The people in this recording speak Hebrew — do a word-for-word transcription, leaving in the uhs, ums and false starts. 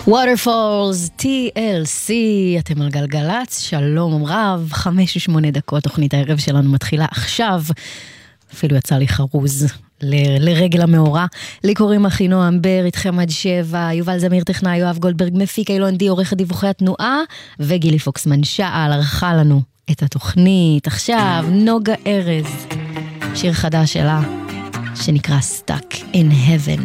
Waterfalls, טי אל סי, אתם על גלגלץ, שלום רב, חמש ושמונה דקות, תוכנית הערב שלנו מתחילה עכשיו, אפילו יצא לי חרוז ל- לרגל המאורע, לי קוראים אחי נועם בר, איתכם עד שבע, יובל זמיר טכנאי, יואב גולדברג מפיק, אילון די, עורך דיווחי התנועה, וגילי פוקסמן שעל, ערכה לנו את התוכנית. עכשיו, נוגה ארז, שיר חדש שלה, שנקרא Stuck in Heaven.